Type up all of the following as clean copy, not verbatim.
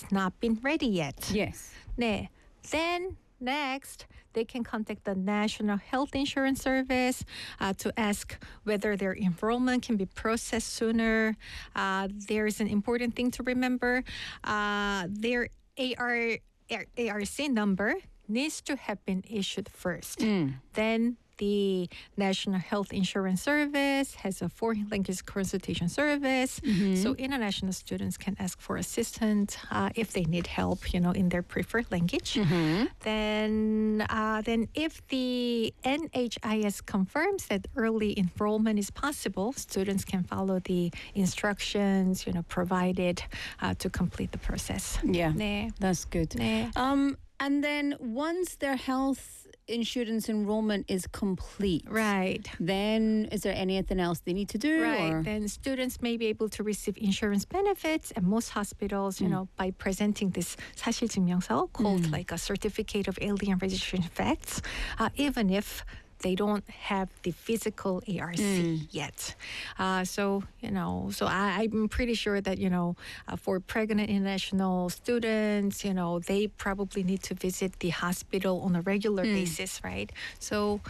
has not been ready yet. Yes. 네. Then next, they can contact the National Health Insurance Service to ask whether their enrollment can be processed sooner. There's an important thing to remember. Their ARC number needs to have been issued first. Then the National Health Insurance Service has a foreign language consultation service. So international students can ask for assistance if they need help, in their preferred language. Then if the NHIS confirms that early enrollment is possible, students can follow the instructions, provided to complete the process. Yeah, 네. that's good. 네. And then once their health insurance enrollment is complete, Right. then is there anything else they need to do? Right. Or? Then students may be able to receive insurance benefits at most hospitals, by presenting this 사실증명서 called like a certificate of alien registration facts, even if they don't have the physical ARC yet. So I'm pretty sure that, for pregnant international students, they probably need to visit the hospital on a regular basis, right? So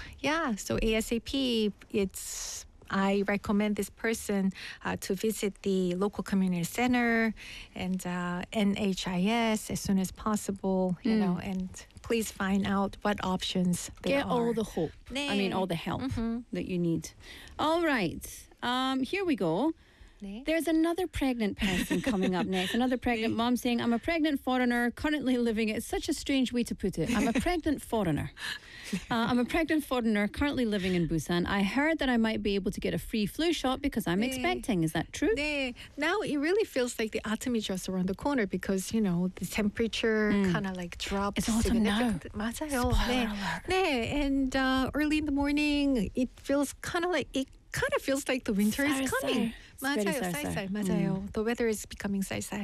ASAP, I recommend this person to visit the local community center and NHIS as soon as possible, and please find out what options there Get are. all the hope. 네. I mean, all the help that you need. All right. Here we go. 네. There's another pregnant person coming up next. Another pregnant mom saying, I'm a pregnant foreigner currently living. It's such a strange way to put it. I'm a pregnant foreigner. I'm a pregnant foreigner currently living in Busan. I heard that I might be able to get a free flu shot because I'm expecting. Is that true? 네. Now it really feels like the autumn is just around the corner because, the temperature kind of like drops. It's autumn now. 맞아요. Spoiler 네. alert. 네. And early in the morning, it feels kind of like the winter is coming. Very 맞아요, 쌀쌀. 쌀쌀, 맞아요. The weather is becoming 쌀쌀.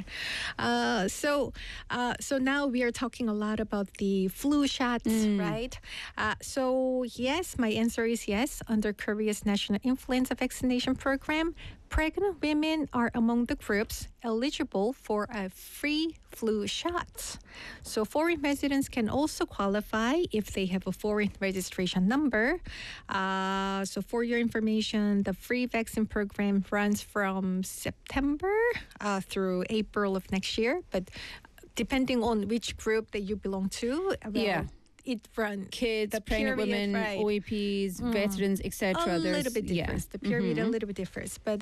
So now we are talking a lot about the flu shots, right? So yes, my answer is yes. Under Korea's national influenza vaccination program, pregnant women are among the groups eligible for a free flu shot. So foreign residents can also qualify if they have a foreign registration number. So for your information, the free vaccine program runs from September through April of next year. But depending on which group that you belong to, it runs Kids, the pregnant period, women, right. OAPs, veterans, etc. A little bit differs. The period a little bit differs. But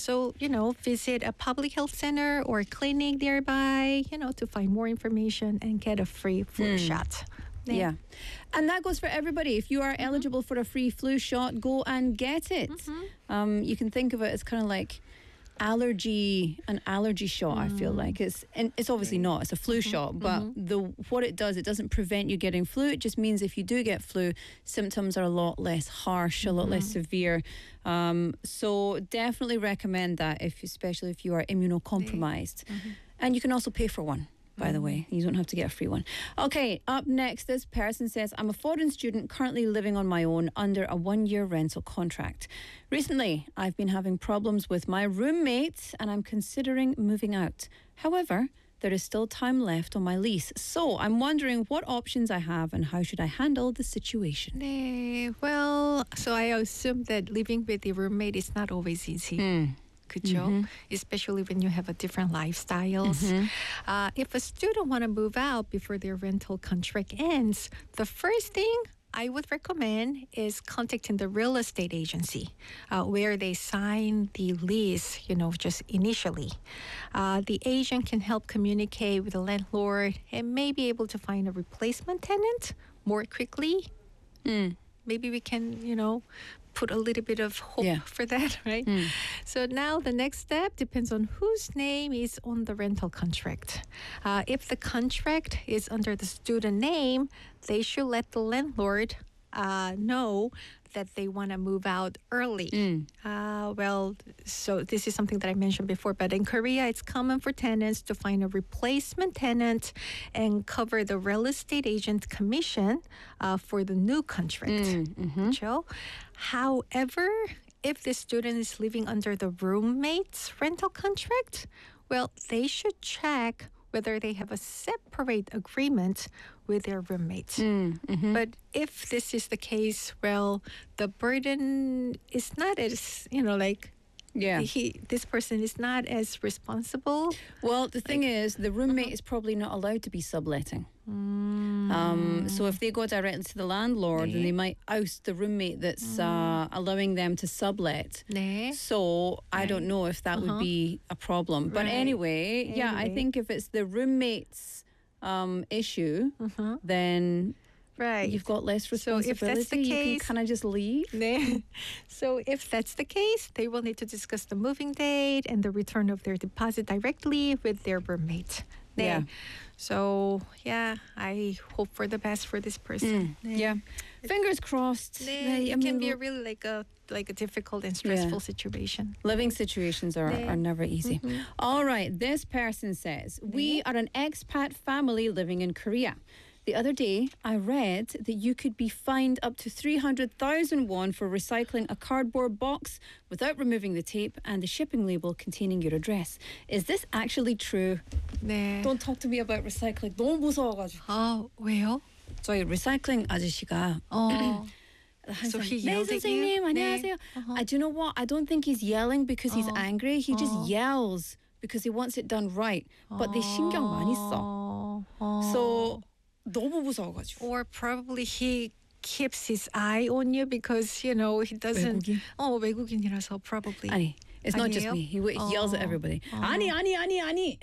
visit a public health center or clinic nearby, to find more information and get a free flu shot. 네. Yeah. And that goes for everybody. If you are eligible for a free flu shot, go and get it. You can think of it as kind of like an allergy shot. I feel like it's obviously not. It's a flu shot, but what it does, it doesn't prevent you getting flu. It just means if you do get flu, symptoms are a lot less harsh, a lot less severe. So definitely recommend that, especially if you are immunocompromised. And you can also pay for one. By the way, you don't have to get a free one. Okay, up next, this person says, I'm a foreign student currently living on my own under a 1-year rental contract. Recently, I've been having problems with my roommate and I'm considering moving out. However, there is still time left on my lease. So I'm wondering what options I have and how should I handle the situation? 네. Well, so I assume that living with the roommate is not always easy. 그죠? Especially when you have a different lifestyles. If a student want to move out before their rental contract ends, the first thing I would recommend is contacting the real estate agency where they sign the lease, just initially. The agent can help communicate with the landlord and may be able to find a replacement tenant more quickly. Maybe we can, put a little bit of hope for that, right? So now the next step depends on whose name is on the rental contract. If the contract is under the student name, they should let the landlord know that they want to move out early. So this is something that I mentioned before, but in Korea, it's common for tenants to find a replacement tenant and cover the real estate agent commission for the new contract. 그렇죠? However, if the student is living under the roommate's rental contract, well, they should check whether they have a separate agreement with their roommate. But if this is the case, well, the burden is not as, like, Yeah. this person is not as responsible. Well, the thing is, the roommate is probably not allowed to be subletting. So if they go directly to the landlord, then they might oust the roommate that's allowing them to sublet. 네. So I don't know if that would be a problem. But Right. anyway, yeah, I Anyway. think if it's the roommate's issue, then Right. you've got less So responsibility. if that's the you case- can kind of just leave. 네. So if that's the case, they will need to discuss the moving date and the return of their deposit directly with their roommate. 네. Yeah. So yeah, I hope for the best for this person. 네. Yeah. Fingers crossed. 네. I It can mean, be a really like a difficult and stressful situation. living situations are 네. never easy. All right, this person says, we are an expat family living in Korea. The other day, I read that you could be fined up to 300,000 won for recycling a cardboard box without removing the tape and the shipping label containing your address. Is this actually true? 네. Don't talk to me about recycling. 너무 무서워가지고. 아, 왜요? 저희 리사이클링 아저씨가 So he 네, yelled at you? 선생님, 네. 안녕하세요. Do you know what? I don't think he's yelling because he's angry. He just yells because he wants it done right. But they 신경 많이 써. So 너무 무서워가지고. Or probably he keeps his eye on you because he doesn't. 외국인? 외국인이라서 probably. 아니, it's not just 아니에요? me. He yells at everybody. 아니.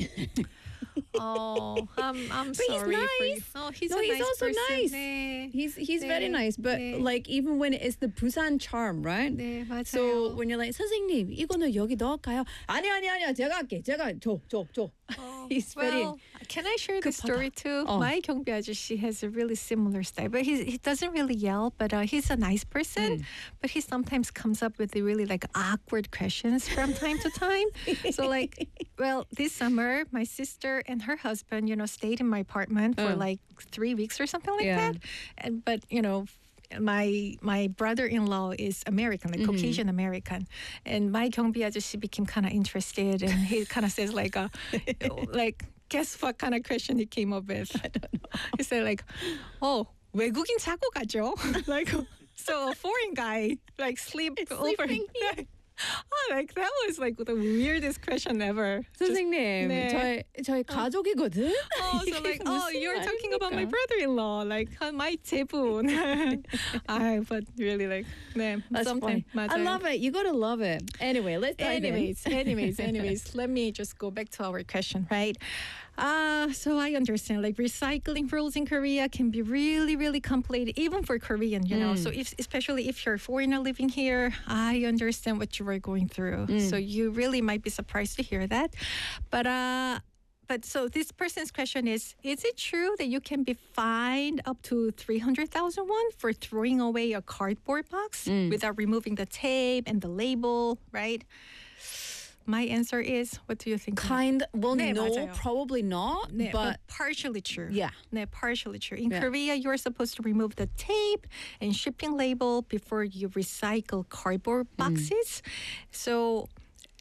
I'm But he's sorry for you. nice. Oh, he's No, a he's nice also person. nice. 네. He's very 네. nice, but 네. like even when it's the Busan charm, right? 네, 맞아요. So when you're like 선생님 이거는 여기 넣을까요? 아니야 제가 할게. 제가 줘. He's very. Well, can I share the story too? 어. My 경비 아저씨 has a really similar style, but he doesn't really yell. But he's a nice person. But he sometimes comes up with the really like awkward questions from time to time. So like, well, this summer my sister and her husband, stayed in my apartment for like 3 weeks or something like Yeah. that. And but my brother-in-law is American, like Caucasian American, and my 경비 아저씨 became kind of interested, and he kind of says like, guess what kind of question he came up with? I don't know. He said like, 외국인 자고 가죠? Like, so a foreign guy like sleeping over. here. Like that was like the weirdest question ever. 선생님, 네. 저희 가족이거든. So like, 무슨 you're talking about my 말입니까? brother-in-law, like my 제분. But really like, 네, That's sometimes funny. I 맞아요. love it. You gotta love it. Anyway, let's dive in. Anyways, let me just go back to our question, right? So I understand, like recycling rules in Korea can be really, really complicated, even for Korean, So especially if you're a foreigner living here, I understand what you were going through. So you really might be surprised to hear that, But so this person's question is it true that you can be fined up to 300,000 won for throwing away a cardboard box without removing the tape and the label, right? My answer is, what do you think? No, 맞아요. probably not. 네, but partially true. yeah. 네, partially true. In Yeah. Korea, you're supposed to remove the tape and shipping label before you recycle cardboard boxes. So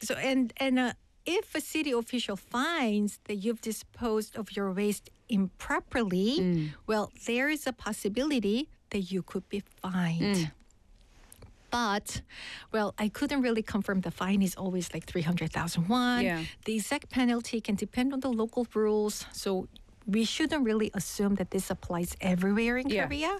if a city official finds that you've disposed of your waste improperly, well, there is a possibility that you could be fined. But, well, I couldn't really confirm the fine is always like 300,000 won. Yeah. The exact penalty can depend on the local rules. So we shouldn't really assume that this applies everywhere in Yeah. Korea.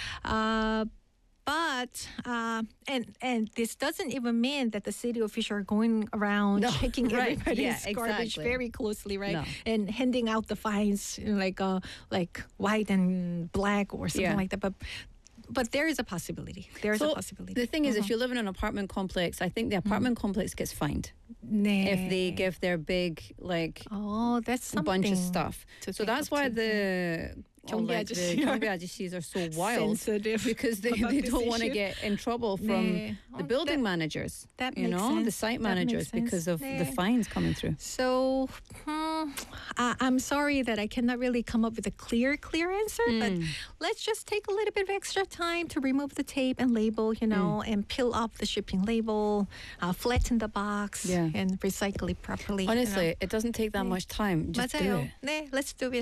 But this doesn't even mean that the city officials are going around No, checking right. everybody's Yeah, garbage exactly. very closely, right? No. And handing out the fines like white and black or something Yeah. like that. But there is a possibility. There is a So possibility. the thing is, if you live in an apartment complex, I think the apartment complex gets fined 네. if they give their big Oh, that's something. bunch of stuff. to So think that's of why too. the all 경비 like the 아저씨 경비 아저씨s are so wild sensitive because they about this don't want to issue. get in trouble from 네. the building managers, that you makes know, the sense. site That makes managers because sense. of the 네. fines coming through. So I'm sorry that I cannot really come up with a clear answer, but let's just take a little bit of extra time to remove the tape and label, you know, and peel off the shipping label, flatten the box, Yeah. and recycle it properly. Honestly, it doesn't take that much time. Just do 맞아요. it. 네, let's do it.